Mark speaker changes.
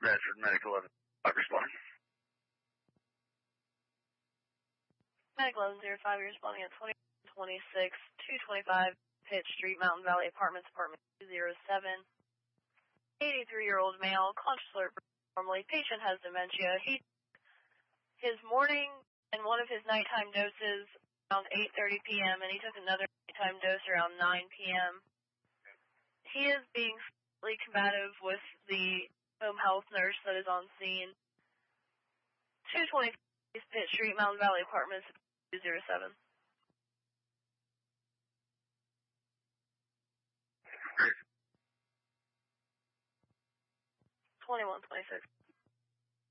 Speaker 1: Bradford Medical 11. Responding.
Speaker 2: Medical 1105, you're responding at 2026, 225 Pitt Street, Mountain Valley Apartments, apartment 207. 83-year-old male, conscious alert normally. Patient has dementia. He his morning and one of his nighttime doses around 8:30 p.m. and he took another nighttime dose around 9 p.m. He is being slightly combative with the home health nurse that is on scene. 220 Pitt Street, Mountain Valley Apartments, 207. 2126.